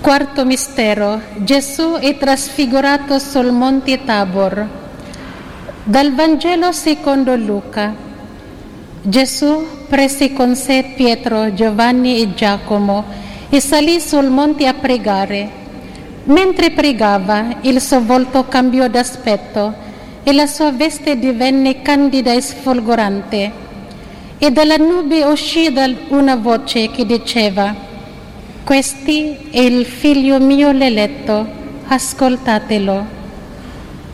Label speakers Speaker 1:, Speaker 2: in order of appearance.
Speaker 1: Quarto mistero, Gesù è trasfigurato sul Monte Tabor. Dal Vangelo secondo Luca. Gesù prese con sé Pietro, Giovanni e Giacomo e salì sul monte a pregare. Mentre pregava, il suo volto cambiò d'aspetto e la sua veste divenne candida e sfolgorante. E dalla nube uscì una voce che diceva: «Questi è il figlio mio l'eletto, ascoltatelo».